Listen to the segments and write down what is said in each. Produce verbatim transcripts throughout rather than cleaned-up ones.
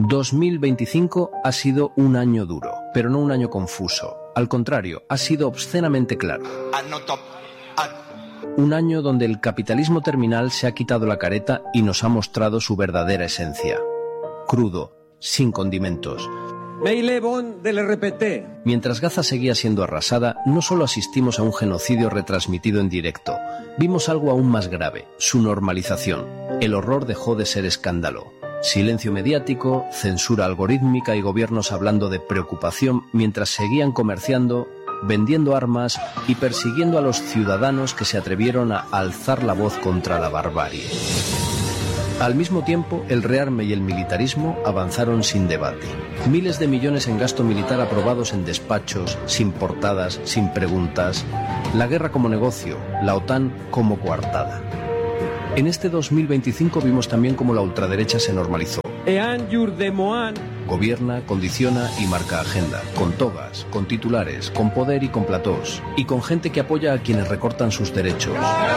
dos mil veinticinco ha sido un año duro, pero no un año confuso. Al contrario, ha sido obscenamente claro. Un año donde el capitalismo terminal se ha quitado la careta y nos ha mostrado su verdadera esencia. Crudo, sin condimentos. Meile Bon del R P T. Mientras Gaza seguía siendo arrasada, no solo asistimos a un genocidio retransmitido en directo, vimos algo aún más grave, su normalización. El horror dejó de ser escándalo. Silencio mediático, censura algorítmica y gobiernos hablando de preocupación mientras seguían comerciando, vendiendo armas y persiguiendo a los ciudadanos que se atrevieron a alzar la voz contra la barbarie. Al mismo tiempo, el rearme y el militarismo avanzaron sin debate. Miles de millones en gasto militar aprobados en despachos, sin portadas, sin preguntas. La guerra como negocio, la OTAN como coartada. En este dos mil veinticinco vimos también cómo la ultraderecha se normalizó. Gobierna, condiciona y marca agenda, con togas, con titulares, con poder y con platós, y con gente que apoya a quienes recortan sus derechos.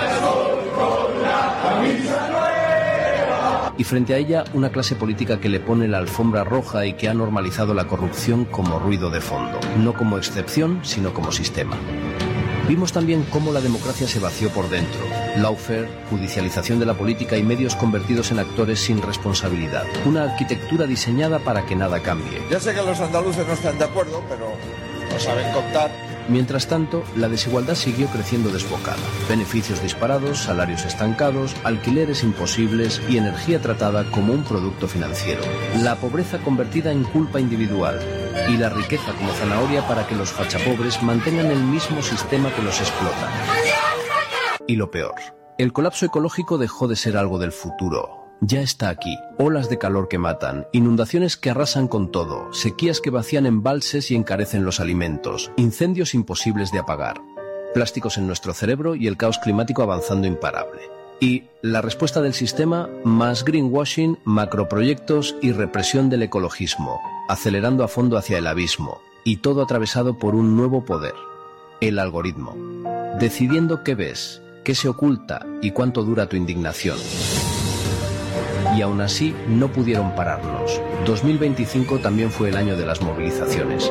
Y frente a ella, una clase política que le pone la alfombra roja y que ha normalizado la corrupción como ruido de fondo, no como excepción, sino como sistema. Vimos también cómo la democracia se vació por dentro. Lawfare, judicialización de la política y medios convertidos en actores sin responsabilidad. Una arquitectura diseñada para que nada cambie. Ya sé que los andaluces no están de acuerdo, pero no saben contar. Mientras tanto, la desigualdad siguió creciendo desbocada. Beneficios disparados, salarios estancados, alquileres imposibles y energía tratada como un producto financiero. La pobreza convertida en culpa individual y la riqueza como zanahoria para que los fachapobres mantengan el mismo sistema que los explota. Y lo peor, el colapso ecológico dejó de ser algo del futuro. Ya está aquí. Olas de calor que matan, inundaciones que arrasan con todo, sequías que vacían embalses y encarecen los alimentos, incendios imposibles de apagar, plásticos en nuestro cerebro y el caos climático avanzando imparable. Y la respuesta del sistema, más greenwashing, macroproyectos y represión del ecologismo, acelerando a fondo hacia el abismo, y todo atravesado por un nuevo poder, el algoritmo, decidiendo qué ves, qué se oculta y cuánto dura tu indignación. Y aún así no pudieron pararnos. dos mil veinticinco también fue el año de las movilizaciones.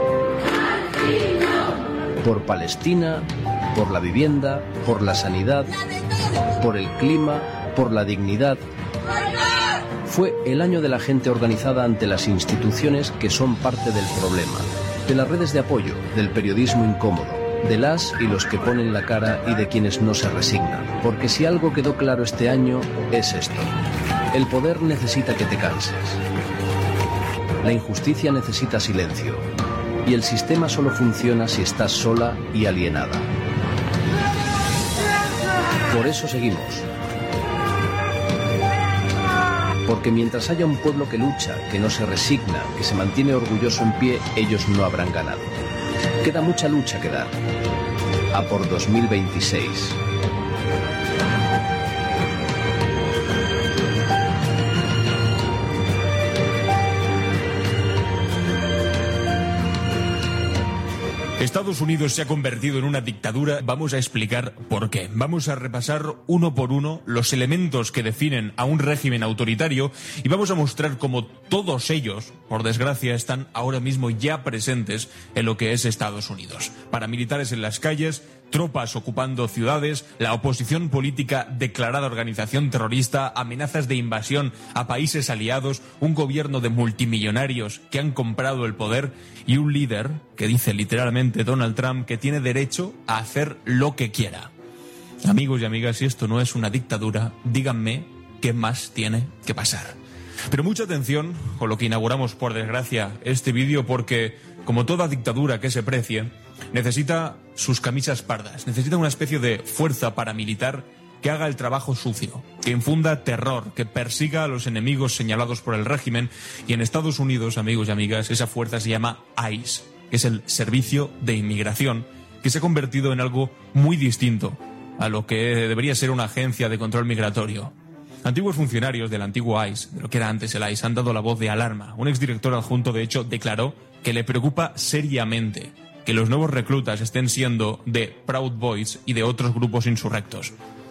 Por Palestina, por la vivienda, por la sanidad, por el clima, por la dignidad. Fue el año de la gente organizada ante las instituciones que son parte del problema, de las redes de apoyo, del periodismo incómodo, de las y los que ponen la cara y de quienes no se resignan. Porque si algo quedó claro este año, es esto. El poder necesita que te canses. La injusticia necesita silencio. Y el sistema solo funciona si estás sola y alienada. Por eso seguimos. Porque mientras haya un pueblo que lucha, que no se resigna, que se mantiene orgulloso en pie, ellos no habrán ganado. Queda mucha lucha que dar. A por dos mil veintiséis. Estados Unidos se ha convertido en una dictadura. Vamos a explicar por qué. Vamos a repasar uno por uno los elementos que definen a un régimen autoritario y vamos a mostrar cómo todos ellos, por desgracia, están ahora mismo ya presentes en lo que es Estados Unidos. Paramilitares en las calles, tropas ocupando ciudades, la oposición política declarada organización terrorista, amenazas de invasión a países aliados, un gobierno de multimillonarios que han comprado el poder y un líder que dice literalmente Donald Trump que tiene derecho a hacer lo que quiera. Amigos y amigas, si esto no es una dictadura, díganme qué más tiene que pasar. Pero mucha atención con lo que inauguramos, por desgracia, este vídeo, porque, como toda dictadura que se precie, necesita sus camisas pardas, necesita una especie de fuerza paramilitar que haga el trabajo sucio, que infunda terror, que persiga a los enemigos señalados por el régimen. Y en Estados Unidos, amigos y amigas, esa fuerza se llama ICE, que es el Servicio de Inmigración, que se ha convertido en algo muy distinto a lo que debería ser una agencia de control migratorio. Antiguos funcionarios del antiguo ICE, de lo que era antes el ICE, han dado la voz de alarma. Un exdirector adjunto, de hecho, declaró que le preocupa seriamente que los nuevos reclutas estén siendo de Proud Boys y de otros grupos insurrectos.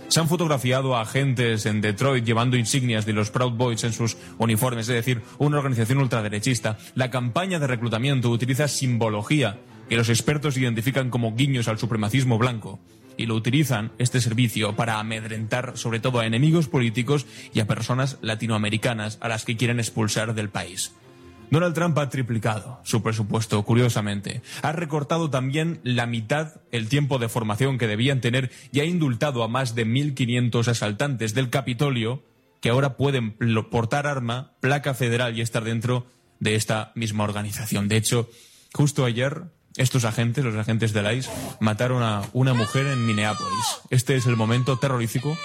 Se han fotografiado a agentes en Detroit llevando insignias de los Proud Boys en sus uniformes, es decir, una organización ultraderechista. La campaña de reclutamiento utiliza simbología que los expertos identifican como guiños al supremacismo blanco. Y lo utilizan, este servicio, para amedrentar sobre todo a enemigos políticos y a personas latinoamericanas a las que quieren expulsar del país. Donald Trump ha triplicado su presupuesto, curiosamente. Ha recortado también la mitad el tiempo de formación que debían tener y ha indultado a más de mil quinientos asaltantes del Capitolio que ahora pueden portar arma, placa federal y estar dentro de esta misma organización. De hecho, justo ayer, estos agentes, los agentes del I C E, mataron a una mujer en Minneapolis. Este es el momento terrorífico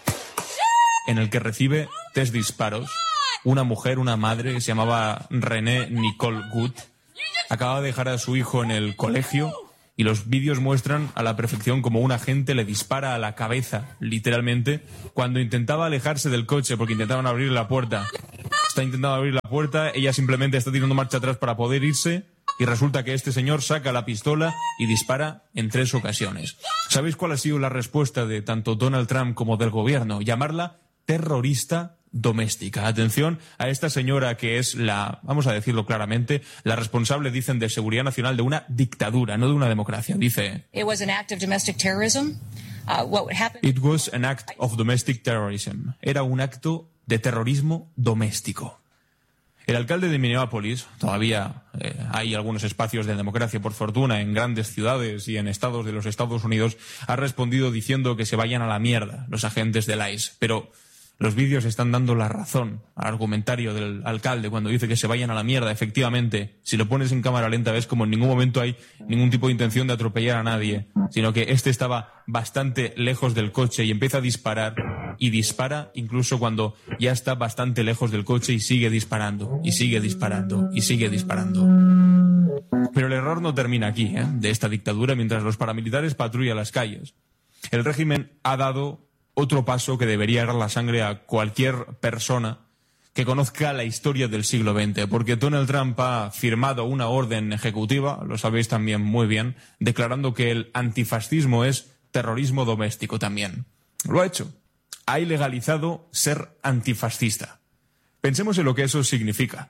en el que recibe tres disparos. Una mujer, una madre, que se llamaba Renee Nicole Good, acaba de dejar a su hijo en el colegio y los vídeos muestran a la perfección como un agente le dispara a la cabeza, literalmente, cuando intentaba alejarse del coche porque intentaban abrir la puerta. Está intentando abrir la puerta, ella simplemente está tirando marcha atrás para poder irse y resulta que este señor saca la pistola y dispara en tres ocasiones. ¿Sabéis cuál ha sido la respuesta de tanto Donald Trump como del gobierno? Llamarla terrorista doméstica. Atención a esta señora que es la, vamos a decirlo claramente, la responsable, dicen, de seguridad nacional de una dictadura, no de una democracia. Dice: It was an act of domestic terrorism. Uh, what happened... It was an act of domestic terrorism. Era un acto de terrorismo doméstico. El alcalde de Minneapolis, todavía eh, hay algunos espacios de democracia, por fortuna, en grandes ciudades y en estados de los Estados Unidos, ha respondido diciendo que se vayan a la mierda los agentes del I C E. Pero los vídeos están dando la razón al argumentario del alcalde cuando dice que se vayan a la mierda. Efectivamente, si lo pones en cámara lenta ves como en ningún momento hay ningún tipo de intención de atropellar a nadie, sino que este estaba bastante lejos del coche y empieza a disparar. Y dispara incluso cuando ya está bastante lejos del coche y sigue disparando, y sigue disparando, y sigue disparando. Pero el error no termina aquí, ¿eh? de esta dictadura, mientras los paramilitares patrullan las calles. El régimen ha dado otro paso que debería dar la sangre a cualquier persona que conozca la historia del siglo veinte, porque Donald Trump ha firmado una orden ejecutiva, lo sabéis también muy bien, declarando que el antifascismo es terrorismo doméstico también. Lo ha hecho. Ha ilegalizado ser antifascista. Pensemos en lo que eso significa.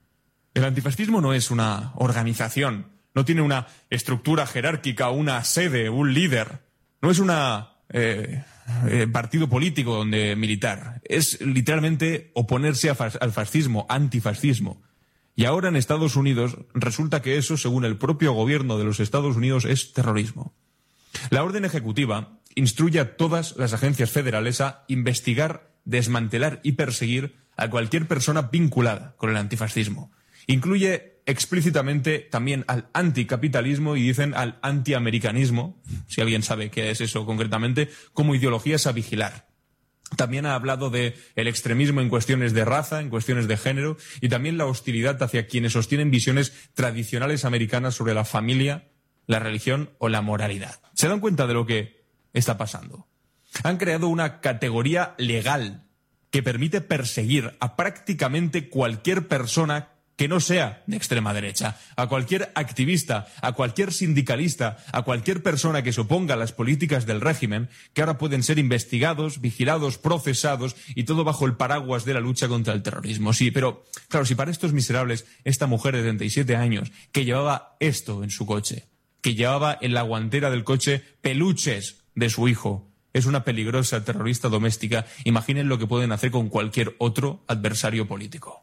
El antifascismo no es una organización, no tiene una estructura jerárquica, una sede, un líder, no es una eh, eh, partido político donde militar. Es literalmente oponerse a fas- al fascismo, antifascismo. Y ahora en Estados Unidos resulta que eso, según el propio gobierno de los Estados Unidos, es terrorismo. La orden ejecutiva instruye a todas las agencias federales a investigar, desmantelar y perseguir a cualquier persona vinculada con el antifascismo. Incluye explícitamente también al anticapitalismo y dicen al antiamericanismo, si alguien sabe qué es eso concretamente, como ideologías a vigilar. También ha hablado de el extremismo en cuestiones de raza, en cuestiones de género, y también la hostilidad hacia quienes sostienen visiones tradicionales americanas sobre la familia, la religión o la moralidad. ¿Se dan cuenta de lo que está pasando? Han creado una categoría legal que permite perseguir a prácticamente cualquier persona que no sea de extrema derecha, a cualquier activista, a cualquier sindicalista, a cualquier persona que se oponga a las políticas del régimen, que ahora pueden ser investigados, vigilados, procesados, y todo bajo el paraguas de la lucha contra el terrorismo. Sí, pero claro, si para estos miserables, esta mujer de treinta y siete años, que llevaba esto en su coche, que llevaba en la guantera del coche peluches de su hijo, es una peligrosa terrorista doméstica, imaginen lo que pueden hacer con cualquier otro adversario político.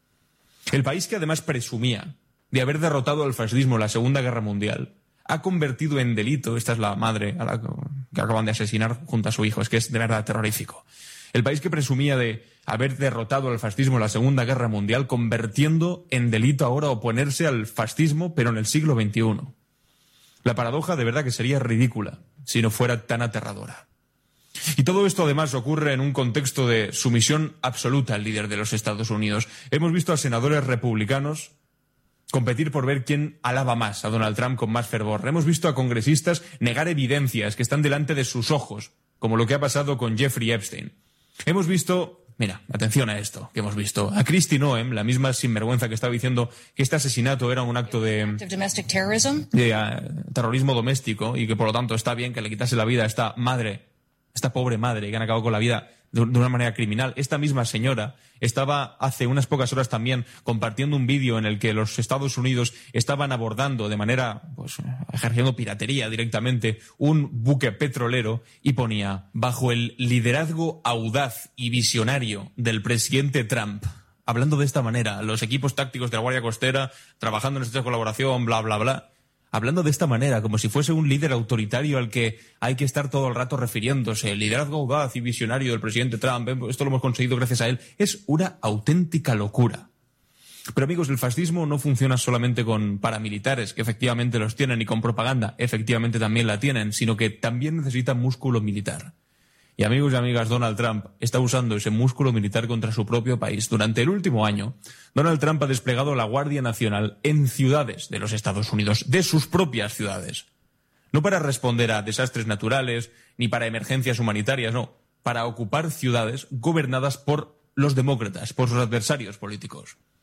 El país que además presumía de haber derrotado al fascismo en la Segunda Guerra Mundial ha convertido en delito, esta es la madre a la que acaban de asesinar junto a su hijo, es que es de verdad terrorífico. El país que presumía de haber derrotado al fascismo en la Segunda Guerra Mundial, convirtiendo en delito ahora oponerse al fascismo, pero en el siglo veintiuno. La paradoja de verdad que sería ridícula si no fuera tan aterradora. Y todo esto además ocurre en un contexto de sumisión absoluta al líder de los Estados Unidos. Hemos visto a senadores republicanos competir por ver quién alaba más a Donald Trump con más fervor. Hemos visto a congresistas negar evidencias que están delante de sus ojos, como lo que ha pasado con Jeffrey Epstein. Hemos visto, mira, atención a esto que hemos visto, a Kristi Noem, la misma sinvergüenza que estaba diciendo que este asesinato era un acto de, de uh, terrorismo doméstico y que por lo tanto está bien que le quitase la vida a esta madre, esta pobre madre que han acabado con la vida de una manera criminal. Esta misma señora estaba hace unas pocas horas también compartiendo un vídeo en el que los Estados Unidos estaban abordando de manera, pues, ejerciendo piratería directamente, un buque petrolero y ponía, bajo el liderazgo audaz y visionario del presidente Trump. Hablando de esta manera, los equipos tácticos de la Guardia Costera trabajando en esta colaboración, bla, bla, bla. Hablando de esta manera, como si fuese un líder autoritario al que hay que estar todo el rato refiriéndose. El liderazgo audaz y visionario del presidente Trump, esto lo hemos conseguido gracias a él. Es una auténtica locura. Pero amigos, el fascismo no funciona solamente con paramilitares, que efectivamente los tienen, y con propaganda, efectivamente también la tienen, sino que también necesita músculo militar. Y amigos y amigas, Donald Trump está usando ese músculo militar contra su propio país. Durante el último año, Donald Trump ha desplegado la Guardia Nacional en ciudades de los Estados Unidos, de sus propias ciudades. No para responder a desastres naturales, ni para emergencias humanitarias, no. Para ocupar ciudades gobernadas por los demócratas, por sus adversarios políticos.